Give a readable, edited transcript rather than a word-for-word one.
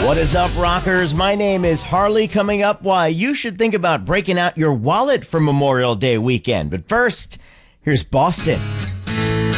What is up, rockers? My name is Harley. Coming up, why you should think about breaking out your wallet for Memorial Day weekend. But first, here's Boston.